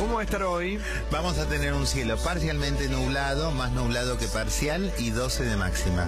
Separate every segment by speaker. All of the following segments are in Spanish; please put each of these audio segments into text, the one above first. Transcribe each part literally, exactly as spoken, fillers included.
Speaker 1: ¿Cómo va a estar hoy?
Speaker 2: Vamos a tener un cielo parcialmente nublado, más nublado que parcial, y doce de máxima.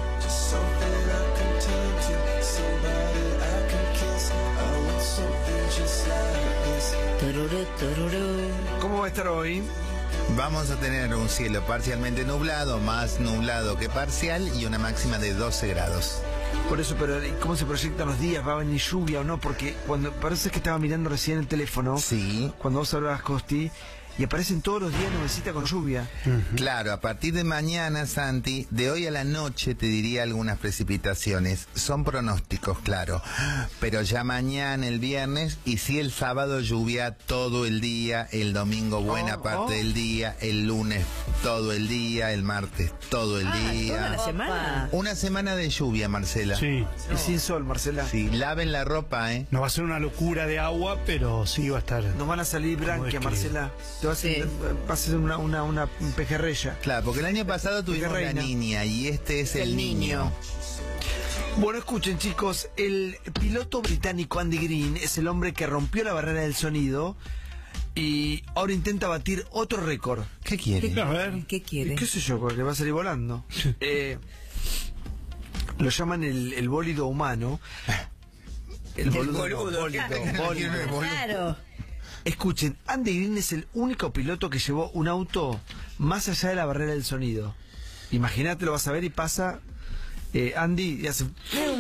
Speaker 1: ¿Cómo va a estar hoy?
Speaker 2: Vamos a tener un cielo parcialmente nublado, más nublado que parcial, y una máxima de doce grados.
Speaker 1: Por eso, pero ¿cómo se proyectan los días? ¿Va a venir lluvia o no? Porque cuando parece que estaba mirando recién el teléfono,
Speaker 2: Sí.
Speaker 1: cuando vos hablabas, Costi, y aparecen todos los días nubecita con lluvia.
Speaker 2: Uh-huh. Claro, a partir de mañana, Santi, de hoy a la noche te diría algunas precipitaciones. Son pronósticos, claro. Pero ya mañana, el viernes, y sí el sábado lluvia todo el día, el domingo buena
Speaker 1: Oh,
Speaker 2: parte
Speaker 1: oh.
Speaker 2: del día, el lunes todo el día, el martes todo el
Speaker 3: Ah,
Speaker 2: día.
Speaker 3: ¿toda la semana?
Speaker 2: Una semana de lluvia, Marcela.
Speaker 4: Sí.
Speaker 1: Y sin sol, Marcela.
Speaker 2: Sí, laven la ropa, ¿eh?
Speaker 4: No va a ser una locura de agua, pero sí va a estar.
Speaker 1: Nos van a salir branquias,
Speaker 4: describe.
Speaker 1: Marcela. Te vas a,
Speaker 3: Sí.
Speaker 1: vas a ser una, una, una pejerrella.
Speaker 2: Claro, porque el año pasado tuvimos la
Speaker 1: reina.
Speaker 2: niña y este es el,
Speaker 3: El
Speaker 2: niño.
Speaker 3: niño.
Speaker 1: Bueno, escuchen, chicos, el piloto británico Andy Green es el hombre que rompió la barrera del sonido y ahora intenta batir otro récord.
Speaker 2: ¿Qué quiere?
Speaker 4: A ver.
Speaker 3: ¿Qué quiere?
Speaker 1: ¿Qué sé yo? Que va a salir volando. eh, lo llaman el, el bólido humano. El boludo.
Speaker 3: boludo.
Speaker 1: bólido,
Speaker 2: Claro.
Speaker 1: bólido.
Speaker 3: Claro.
Speaker 1: Escuchen, Andy Green es el único piloto que llevó un auto más allá de la barrera del sonido. Imagínate, lo vas a ver y pasa eh, Andy y hace...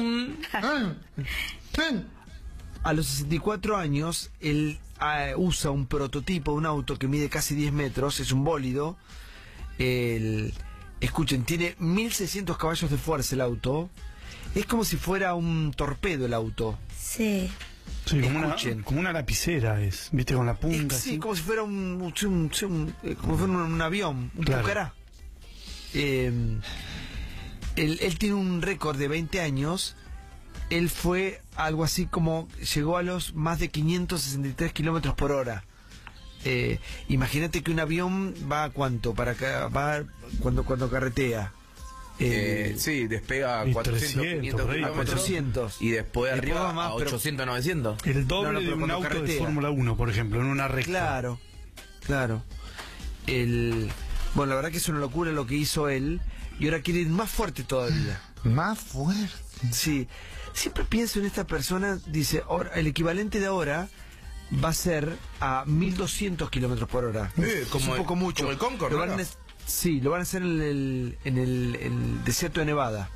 Speaker 1: A los sesenta y cuatro años, él ah, usa un prototipo de un auto que mide casi diez metros, es un bólido. El, escuchen, tiene mil seiscientos caballos de fuerza el auto. Es como si fuera un torpedo el auto.
Speaker 3: Sí.
Speaker 4: Sí, como una,
Speaker 1: Escuchen.
Speaker 4: como una lapicera es, viste, con la punta.
Speaker 1: Eh, sí,
Speaker 4: así.
Speaker 1: como si fuera un, un- un- un- eh, como si fuera un, un avión, un
Speaker 4: Claro.
Speaker 1: pucará. Eh, él, él tiene un récord de veinte años. Él fue algo así como llegó a los más de quinientos sesenta y tres kilómetros por hora. Eh, imagínate que un avión va a cuánto para acá, va cuando cuando carretea.
Speaker 5: Eh,
Speaker 1: Eh,
Speaker 5: sí, despega a
Speaker 4: y
Speaker 5: cuatrocientos,
Speaker 4: trescientos,
Speaker 5: quinientos
Speaker 4: por ahí.
Speaker 1: a
Speaker 5: kilómetros
Speaker 1: cuatrocientos.
Speaker 5: y después
Speaker 1: Después
Speaker 5: arriba
Speaker 1: va más,
Speaker 5: a
Speaker 1: pero-
Speaker 5: ochocientos, novecientos.
Speaker 4: El doble
Speaker 1: No, no, pero
Speaker 4: de un
Speaker 1: cuando
Speaker 4: auto de
Speaker 1: carretea.
Speaker 4: Fórmula uno, por ejemplo, en una recta.
Speaker 1: Claro, claro. El, bueno, la verdad que es una locura lo que hizo él y ahora quiere ir más fuerte todavía.
Speaker 2: Más fuerte.
Speaker 1: Sí, siempre pienso en esta persona, dice, ahora, el equivalente de ahora va a ser a mil doscientos kilómetros por hora.
Speaker 5: Eh,
Speaker 1: Es
Speaker 5: como
Speaker 1: un
Speaker 5: el-
Speaker 1: poco mucho.
Speaker 5: como el Concorde,
Speaker 1: Lo van
Speaker 5: ¿no?
Speaker 1: a- sí, lo van a hacer en el, en el, en el desierto de Nevada.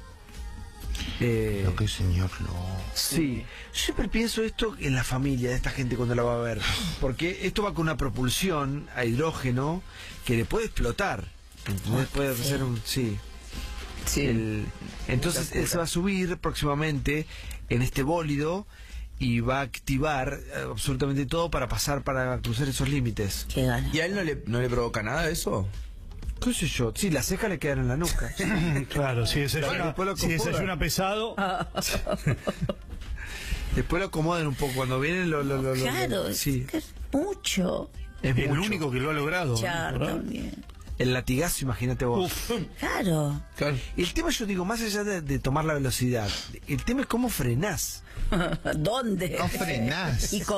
Speaker 1: Eh,
Speaker 2: Lo que señor lo...
Speaker 1: Sí, yo siempre pienso esto en la familia de esta gente cuando la va a ver, porque esto va con una propulsión a hidrógeno que le puede explotar. ¿Entendés? Puede hacer un... Sí.
Speaker 3: Sí.
Speaker 1: El- entonces él se va a subir próximamente en este bólido y va a activar eh, absolutamente todo para pasar, para cruzar esos límites.
Speaker 3: Qué gana.
Speaker 5: ¿Y a él no le, no le provoca nada eso?
Speaker 1: ¿Qué sé yo? Sí, las cejas le quedan en la nuca.
Speaker 4: Claro, si desayuna,
Speaker 1: Bueno, después lo
Speaker 4: si
Speaker 1: acomoda.
Speaker 4: desayuna pesado.
Speaker 1: Después lo acomodan un poco cuando vienen lo... lo, lo- lo-
Speaker 3: Claro, es
Speaker 1: sí,
Speaker 3: que es mucho.
Speaker 1: es
Speaker 4: el
Speaker 1: mucho.
Speaker 4: único que lo ha logrado.
Speaker 3: Char
Speaker 4: ¿verdad?
Speaker 3: también.
Speaker 1: El latigazo, imagínate vos.
Speaker 4: Uf.
Speaker 3: Claro.
Speaker 5: Claro.
Speaker 1: El tema, yo digo, más allá de, de tomar la velocidad, el tema es cómo frenás.
Speaker 3: ¿Dónde?
Speaker 2: No frenás.
Speaker 3: Y con